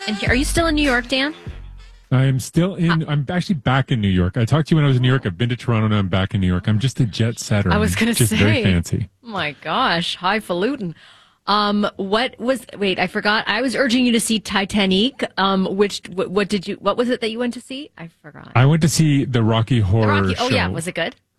And are you still in New York, Dan? I'm actually back in New York. I talked to you when I was in New York. I've been to Toronto and I'm back in New York. I'm just a jet setter. I was going to say. Just very fancy. Oh my gosh, highfalutin. I forgot. I was urging you to see Titanic. What was it that you went to see? I forgot. I went to see the Rocky Horror Show. Oh yeah, was it good?